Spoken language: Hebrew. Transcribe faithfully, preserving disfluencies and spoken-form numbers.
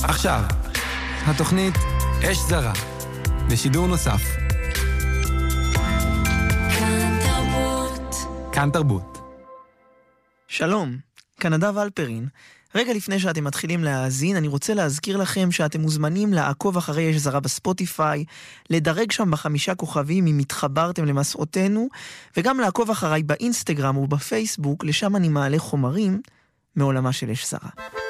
עכשיו, התוכנית אש זרה, בשידור נוסף. כאן תרבות. כאן תרבות. שלום, כאן נדב אלפרין. רגע לפני שאתם מתחילים להאזין, אני רוצה להזכיר לכם שאתם מוזמנים לעקוב אחרי אש זרה בספוטיפיי, לדרג שם בחמישה כוכבים אם התחברתם למסעותינו, וגם לעקוב אחריי באינסטגרם ובפייסבוק, לשם אני מעלה חומרים מעולמה של אש זרה.